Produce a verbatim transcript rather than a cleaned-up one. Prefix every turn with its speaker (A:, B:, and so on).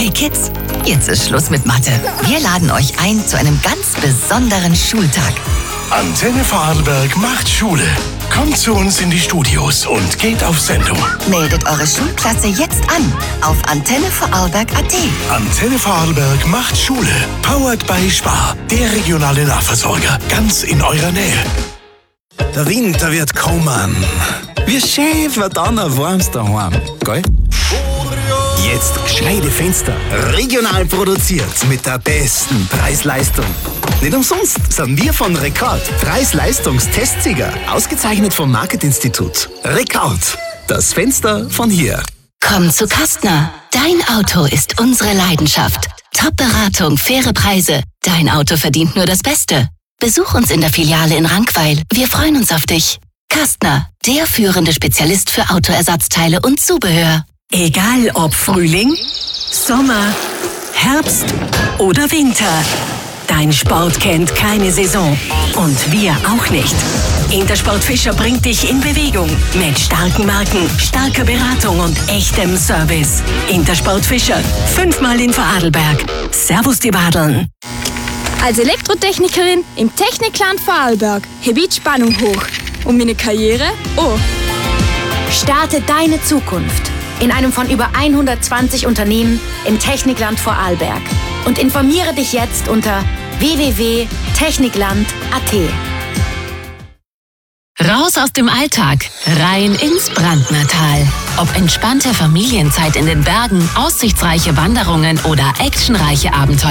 A: Hey Kids, jetzt ist Schluss mit Mathe. Wir laden euch ein zu einem ganz besonderen Schultag.
B: Antenne Vorarlberg macht Schule. Kommt zu uns in die Studios und geht auf Sendung.
A: Meldet eure Schulklasse jetzt an auf antenne vorarlberg punkt at.
B: Antenne Vorarlberg macht Schule. Powered by Spar, der regionale Nahversorger, ganz in eurer Nähe.
C: Der Winter wird kommen. Wie schön wird dann ein warmes daheim, gell? Jetzt gescheite Fenster, regional produziert mit der besten Preis-Leistung. Nicht umsonst sind wir von Rekord Preis-Leistungstestsieger, ausgezeichnet vom Marketinstitut. Rekord, das Fenster von hier.
D: Komm zu Kastner. Dein Auto ist unsere Leidenschaft. Top-Beratung, faire Preise. Dein Auto verdient nur das Beste. Besuch uns in der Filiale in Rankweil. Wir freuen uns auf dich. Kastner, der führende Spezialist für Autoersatzteile und Zubehör.
E: Egal ob Frühling, Sommer, Herbst oder Winter. Dein Sport kennt keine Saison. Und wir auch nicht. Intersport Fischer bringt dich in Bewegung. Mit starken Marken, starker Beratung und echtem Service. Intersport Fischer. Fünfmal in Vorarlberg. Servus die Badeln.
F: Als Elektrotechnikerin im Technikland Vorarlberg heb ich Spannung hoch. Und meine Karriere? Oh.
G: Starte deine Zukunft in einem von über hundertzwanzig Unternehmen im Technikland Vorarlberg und informiere dich jetzt unter w w w punkt technikland punkt at.
D: Raus aus dem Alltag, rein ins Brandnertal. Ob entspannte Familienzeit in den Bergen, aussichtsreiche Wanderungen oder actionreiche Abenteuer.